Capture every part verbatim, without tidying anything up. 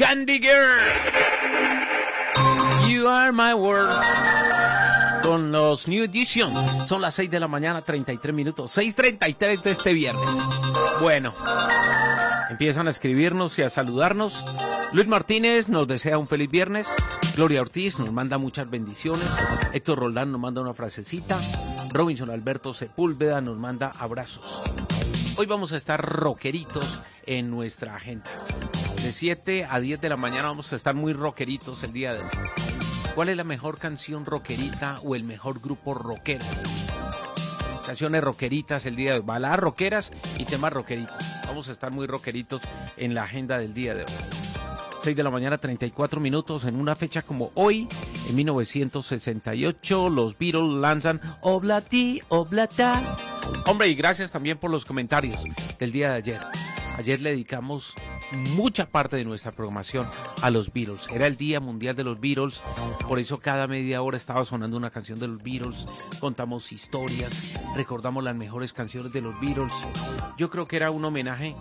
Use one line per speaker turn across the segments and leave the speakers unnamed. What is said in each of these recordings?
Candy Girl. You are my world. Con los New Edition. Son las seis de la mañana, treinta y tres minutos. seis treinta y tres de este viernes. Bueno, empiezan a escribirnos y a saludarnos. Luis Martínez nos desea un feliz viernes. Gloria Ortiz nos manda muchas bendiciones. Héctor Roldán nos manda una frasecita. Robinson Alberto Sepúlveda nos manda abrazos. Hoy vamos a estar rockeritos en nuestra agenda. De siete a diez de la mañana vamos a estar muy rockeritos el día de hoy. ¿Cuál es la mejor canción rockerita o el mejor grupo rockero? Canciones rockeritas el día de hoy. Baladas rockeras y temas rockeritos. Vamos a estar muy rockeritos en la agenda del día de hoy. seis de la mañana, treinta y cuatro minutos, en una fecha como hoy, en mil novecientos sesenta y ocho, los Beatles lanzan Oblati, Oblata. Hombre, y gracias también por los comentarios del día de ayer. Ayer le dedicamos mucha parte de nuestra programación a los Beatles. Era el Día Mundial de los Beatles, por eso cada media hora estaba sonando una canción de los Beatles. Contamos historias, recordamos las mejores canciones de los Beatles. Yo creo que era un homenaje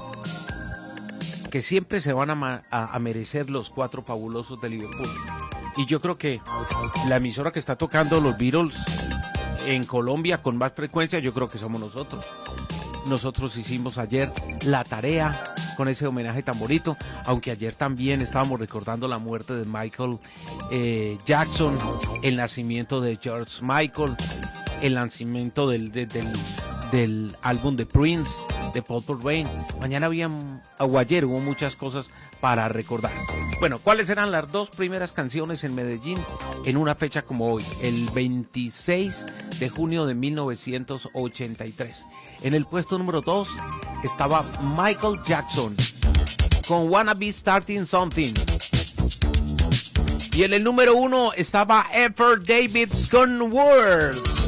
que siempre se van a, a, a merecer los cuatro fabulosos de Liverpool. Y yo creo que la emisora que está tocando los Beatles en Colombia con más frecuencia, yo creo que somos nosotros. Nosotros hicimos ayer la tarea con ese homenaje tan bonito, aunque ayer también estábamos recordando la muerte de Michael eh, Jackson, el nacimiento de George Michael, el nacimiento del, de, del, del álbum de Prince, de Purple Rain. Mañana había, o ayer hubo muchas cosas para recordar. Bueno, ¿cuáles eran las dos primeras canciones en Medellín en una fecha como hoy? El veintiséis de junio de mil novecientos ochenta y tres. En el puesto número dos estaba Michael Jackson con Wanna Be Starting Something. Y en el número uno estaba Ethel Davids con Words.